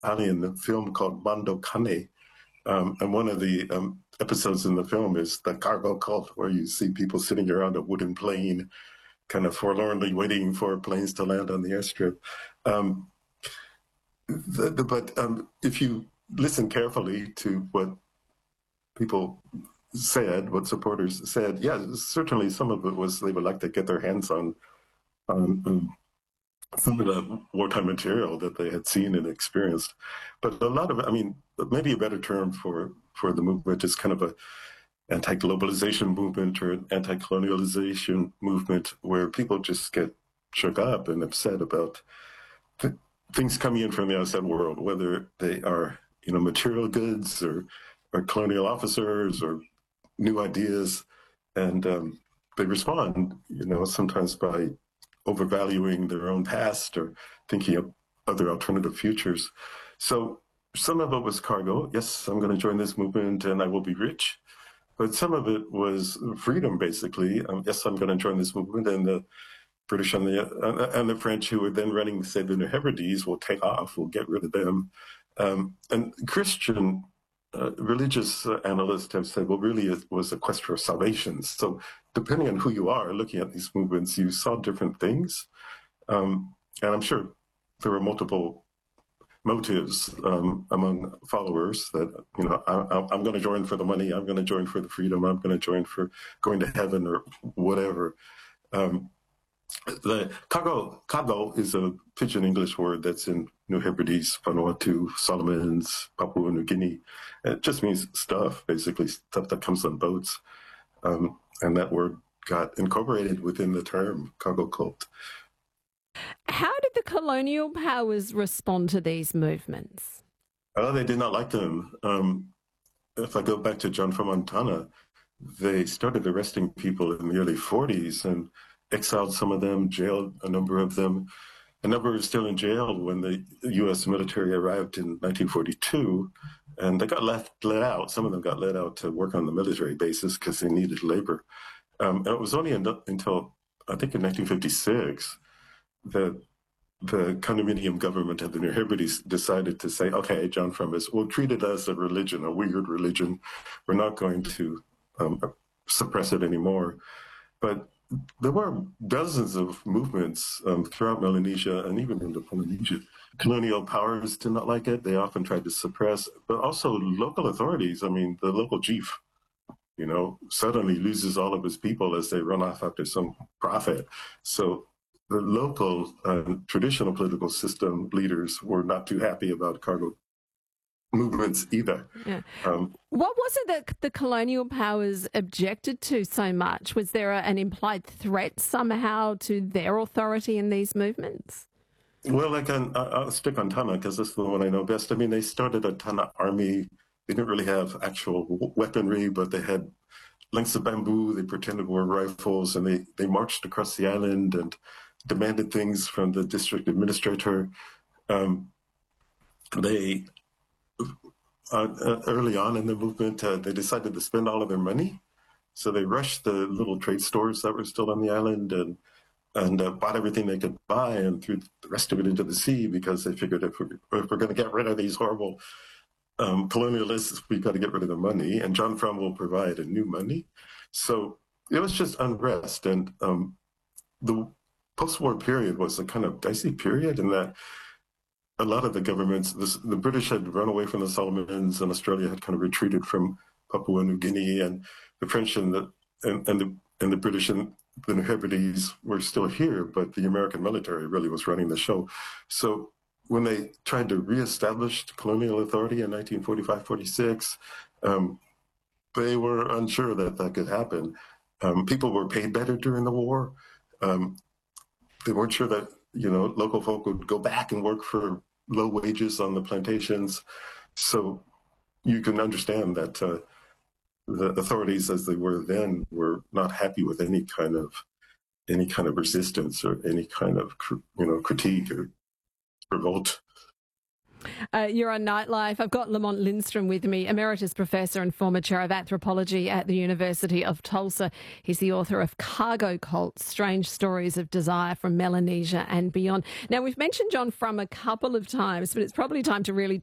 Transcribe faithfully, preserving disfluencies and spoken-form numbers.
Ali in the film called Mondo Cane. Um, and one of the um, episodes in the film is the cargo cult, where you see people sitting around a wooden plane, kind of forlornly waiting for planes to land on the airstrip. Um, the, the, but um, if you listen carefully to what people said, what supporters said, yeah, certainly some of it was they would like to get their hands on, on um, some of the wartime material that they had seen and experienced. But a lot of it, I mean, maybe a better term for, for the movement is kind of a anti-globalization movement or an anti-colonialization movement, where people just get shook up and upset about th- things coming in from the outside world, whether they are, you know, material goods or, or colonial officers or new ideas. And um, they respond, you know, sometimes by overvaluing their own past or thinking of other alternative futures. So some of it was cargo. Yes, I'm going to join this movement and I will be rich. But some of it was freedom, basically. Um, yes, I'm going to join this movement, and the British and the uh, and the French, who were then running, say, the New Hebrides, will take off. We'll get rid of them. Um, and Christian uh, religious uh, analysts have said, well, really, it was a quest for salvation. So depending on who you are looking at these movements, you saw different things. Um, and I'm sure there were multiple motives um, among followers that, you know, I, I'm going to join for the money, I'm going to join for the freedom, I'm going to join for going to heaven or whatever. Um, the cargo, cargo is a pidgin English word that's in New Hebrides, Vanuatu, Solomons, Papua New Guinea. It just means stuff, basically stuff that comes on boats. Um, and that word got incorporated within the term cargo cult. How did the colonial powers respond to these movements? Oh, they did not like them. Um, if I go back to John from Montana, they started arresting people in the early forties and exiled some of them, jailed a number of them. A number are still in jail when the U S military arrived in nineteen forty-two, and they got left let out. Some of them got let out to work on the military bases because they needed labor. Um, and it was only in, until, I think in nineteen fifty-six, that the condominium government of the New Hebrides decided to say, okay, John Frummas, we'll treat it as a religion, a weird religion. We're not going to um, suppress it anymore. But there were dozens of movements um, throughout Melanesia and even into Polynesia. Colonial powers did not like it. They often tried to suppress, but also local authorities. I mean, the local chief, you know, suddenly loses all of his people as they run off after some profit. So the local uh, traditional political system leaders were not too happy about cargo movements either. Yeah. Um, what was it that the colonial powers objected to so much? Was there a, an implied threat somehow to their authority in these movements? Well, like on, I'll stick on Tana because that's the one I know best. I mean, they started a Tana army. They didn't really have actual weaponry, but they had lengths of bamboo. They pretended were rifles, and they, they marched across the island and demanded things from the district administrator. Um, they, uh, uh, early on in the movement, uh, they decided to spend all of their money. So they rushed the little trade stores that were still on the island and and uh, bought everything they could buy and threw the rest of it into the sea because they figured if we're, if we're going to get rid of these horrible um, colonialists, we've got to get rid of the money. And John Frum will provide a new money. So it was just unrest. And um, the post-war period was a kind of dicey period in that a lot of the governments, this, the British had run away from the Solomons and Australia had kind of retreated from Papua New Guinea, and the French and the, and, and the, and the British and the New Hebrides were still here, but the American military really was running the show. So when they tried to reestablish colonial authority in nineteen forty-five forty-six, um, they were unsure that that could happen. Um, people were paid better during the war. Um, they weren't sure that, you know, local folk would go back and work for low wages on the plantations. So you can understand that uh, the authorities, as they were then, were not happy with any kind of any kind of resistance or any kind of, you know, critique or revolt. Uh, you're on Nightlife. I've got Lamont Lindstrom with me, Emeritus Professor and former Chair of Anthropology at the University of Tulsa. He's the author of Cargo Cults, Strange Stories of Desire from Melanesia and Beyond. Now, we've mentioned John Frum a couple of times, but it's probably time to really